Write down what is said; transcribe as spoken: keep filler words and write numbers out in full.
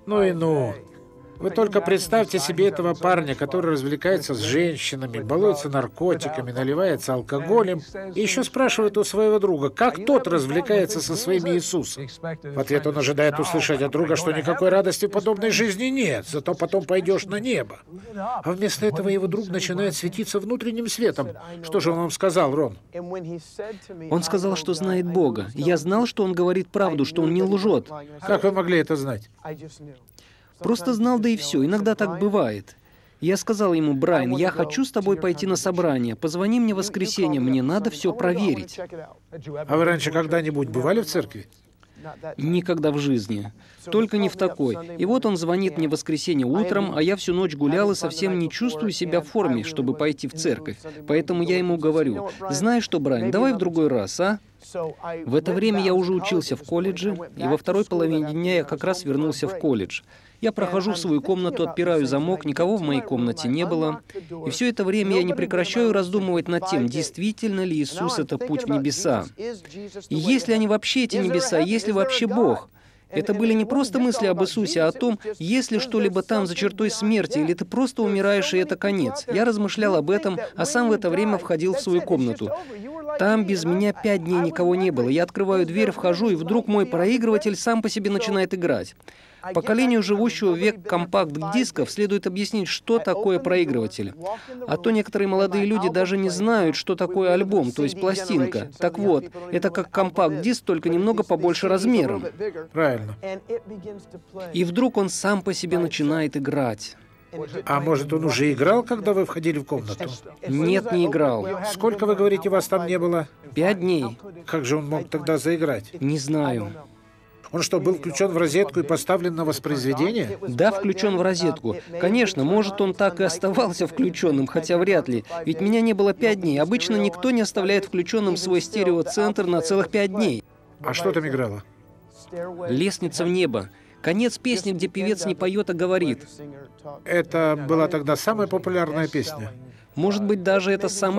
Ну и ну. Вы только представьте себе этого парня, который развлекается с женщинами, балуется наркотиками, наливается алкоголем, и еще спрашивает у своего друга, как тот развлекается со своим Иисусом. В ответ он ожидает услышать от друга, что никакой радости в подобной жизни нет, зато потом пойдешь на небо. А вместо этого его друг начинает светиться внутренним светом. Что же он вам сказал, Рон? Он сказал, что знает Бога. Я знал, что он говорит правду, что он не лжет. Как вы могли это знать? Просто знал, да и все. Иногда так бывает. Я сказал ему: Брайан, я хочу с тобой пойти на собрание. Позвони мне в воскресенье, мне надо все проверить. А вы раньше когда-нибудь бывали в церкви? Никогда в жизни. Только не в такой. И вот он звонит мне в воскресенье утром, а я всю ночь гулял и совсем не чувствую себя в форме, чтобы пойти в церковь. Поэтому я ему говорю: знаешь что, Брайан, давай в другой раз, а? В это время я уже учился в колледже, и во второй половине дня я как раз вернулся в колледж. Я прохожу в свою комнату, отпираю замок, никого в моей комнате не было. И все это время я не прекращаю раздумывать над тем, действительно ли Иисус — это путь в небеса. И есть ли они вообще, эти небеса, есть ли вообще Бог? Это были не просто мысли об Иисусе, а о том, есть ли что-либо там за чертой смерти, или ты просто умираешь, и это конец. Я размышлял об этом, а сам в это время входил в свою комнату. Там без меня пять дней никого не было. Я открываю дверь, вхожу, и вдруг мой проигрыватель сам по себе начинает играть. Поколению, живущего в век компакт-дисков, следует объяснить, что такое проигрыватель. А то некоторые молодые люди даже не знают, что такое альбом, то есть пластинка. Так вот, это как компакт-диск, только немного побольше размером. Правильно. И вдруг он сам по себе начинает играть. А может, он уже играл, когда вы входили в комнату? Нет, не играл. Сколько, вы говорите, вас там не было? Пять дней. Как же он мог тогда заиграть? Не знаю. Он что, был включен в розетку и поставлен на воспроизведение? Да, включен в розетку. Конечно, может, он так и оставался включенным, хотя вряд ли. Ведь меня не было пять дней. Обычно никто не оставляет включенным свой стереоцентр на целых пять дней. А что там играло? «Лестница в небо». Конец песни, где певец не поет, а говорит. Это была тогда самая популярная песня. Может быть, даже это самая